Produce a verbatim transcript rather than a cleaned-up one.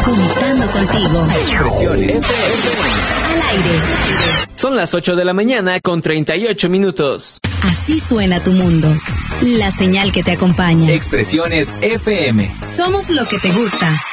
Conectando contigo. Expresiones F M. Al aire. Son las ocho de la mañana con treinta y ocho minutos. Así suena tu mundo. La señal que te acompaña. Expresiones F M. Somos lo que te gusta.